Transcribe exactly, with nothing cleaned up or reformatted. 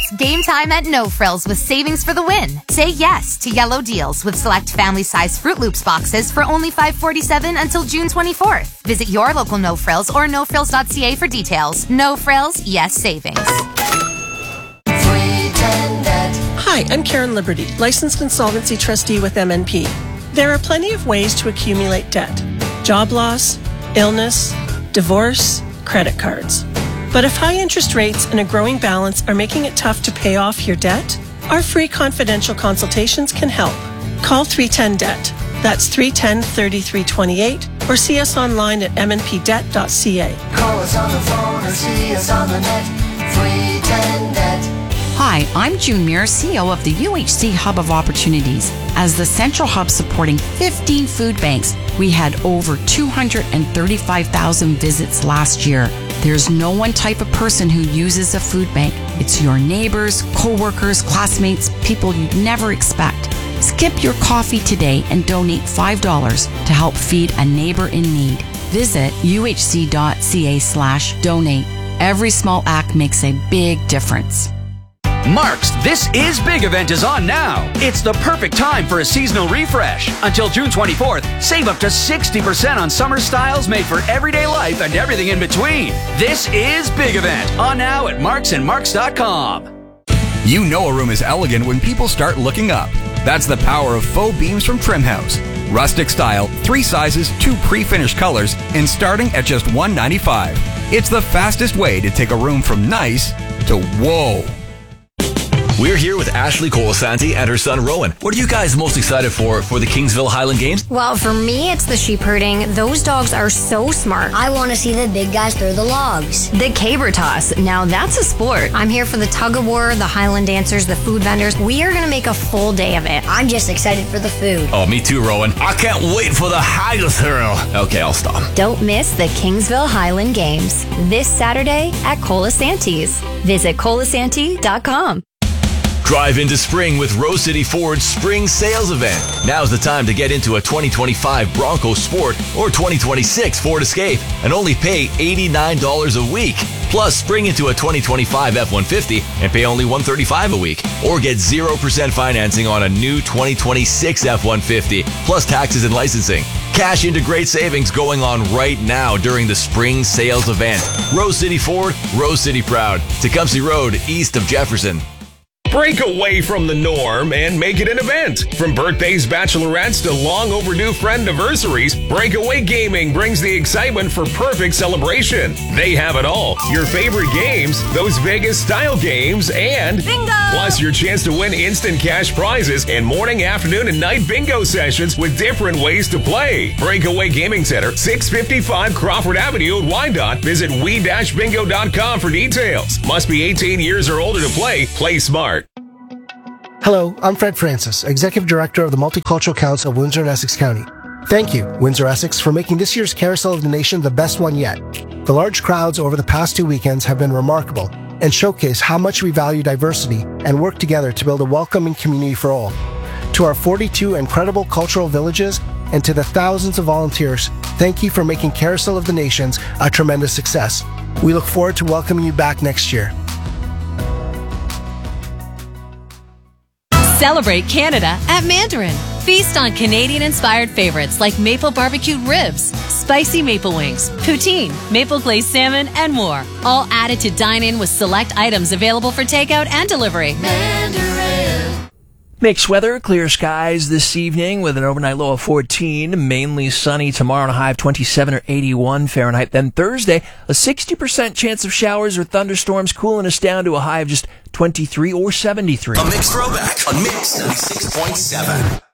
It's game time at No Frills with savings for the win. Say yes to yellow deals with select family-size Fruit Loops boxes for only five dollars and forty-seven cents until June twenty-fourth. Visit your local No Frills or no frills dot c a for details. No Frills, yes savings. Hi, I'm Karen Liberty, licensed insolvency trustee with M N P. There are plenty of ways to accumulate debt. Job loss, illness, divorce, credit cards. But if high interest rates and a growing balance are making it tough to pay off your debt, our free confidential consultations can help. Call three one zero D E B T. That's three one zero, three three two eight or see us online at m n p debt dot c a. Call us on the phone or see us on the net. three one zero D E B T. Hi, I'm June Muir, C E O of the U H C Hub of Opportunities. As the central hub supporting fifteen food banks, we had over two hundred thirty-five thousand visits last year. There's no one type of person who uses a food bank. It's your neighbors, co-workers, classmates, people you'd never expect. Skip your coffee today and donate five dollars to help feed a neighbor in need. Visit u h c dot c a slash donate. Every small act makes a big difference. Mark's This Is Big event is on now. It's the perfect time for a seasonal refresh. Until June twenty-fourth, save up to sixty percent on summer styles made for everyday life and everything in between. This Is Big event on now at marks and marks dot com. You know a room is elegant when people start looking up. That's the power of faux beams from Trim House. Rustic style, three sizes, two pre-finished colors, and starting at just one hundred ninety-five dollars. It's the fastest way to take a room from nice to whoa. We're here with Ashley Colasanti and her son Rowan. What are you guys most excited for for the Kingsville Highland Games? Well, for me, it's the sheep herding. Those dogs are so smart. I want to see the big guys throw the logs. The caber toss. Now that's a sport. I'm here for the tug of war, the Highland dancers, the food vendors. We are going to make a full day of it. I'm just excited for the food. Oh, me too, Rowan. I can't wait for the haggis hurl. Okay, I'll stop. Don't miss the Kingsville Highland Games this Saturday at Colasanti's. Visit colasanti dot com. Drive into spring with Rose City Ford's Spring Sales Event. Now's the time to get into a twenty twenty-five Bronco Sport or twenty twenty-six Ford Escape and only pay eighty-nine dollars a week. Plus, spring into a twenty twenty-five F one fifty and pay only one hundred thirty-five dollars a week. Or get zero percent financing on a new twenty twenty-six F one fifty, plus taxes and licensing. Cash into great savings going on right now during the Spring Sales Event. Rose City Ford, Rose City Proud. Tecumseh Road, east of Jefferson. Break away from the norm and make it an event. From birthdays, bachelorettes to long overdue friend anniversaries, Breakaway Gaming brings the excitement for perfect celebration. They have it all. Your favorite games, those Vegas style games, and bingo! Plus your chance to win instant cash prizes and morning, afternoon, and night bingo sessions with different ways to play. Breakaway Gaming Center, six fifty-five Crawford Avenue in Wyandotte. Visit we dash bingo dot com for details. Must be eighteen years or older to play. Play smart. Hello, I'm Fred Francis, Executive Director of the Multicultural Council of Windsor and Essex County. Thank you, Windsor-Essex, for making this year's Carousel of the Nation the best one yet. The large crowds over the past two weekends have been remarkable and showcase how much we value diversity and work together to build a welcoming community for all. To our forty-two incredible cultural villages and to the thousands of volunteers, thank you for making Carousel of the Nations a tremendous success. We look forward to welcoming you back next year. Celebrate Canada at Mandarin. Feast on Canadian-inspired favorites like maple barbecued ribs, spicy maple wings, poutine, maple glazed salmon, and more. All added to dine in with select items available for takeout and delivery. Mandarin. Mixed weather, clear skies this evening with an overnight low of fourteen. Mainly sunny tomorrow and a high of twenty-seven or eighty-one Fahrenheit. Then Thursday, a sixty percent chance of showers or thunderstorms, cooling us down to a high of just twenty-three or seventy-three. A mixed throwback on Mix ninety-six point seven.